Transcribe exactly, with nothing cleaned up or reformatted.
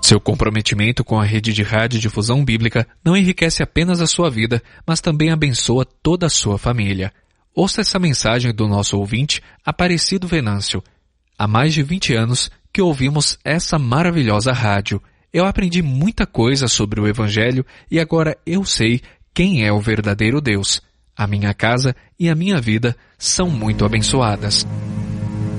Seu comprometimento com a rede de radiodifusão bíblica não enriquece apenas a sua vida, mas também abençoa toda a sua família. Ouça essa mensagem do nosso ouvinte, Aparecido Venâncio. Há mais de vinte anos que ouvimos essa maravilhosa rádio. Eu aprendi muita coisa sobre o Evangelho e agora eu sei quem é o verdadeiro Deus. A minha casa e a minha vida são muito abençoadas.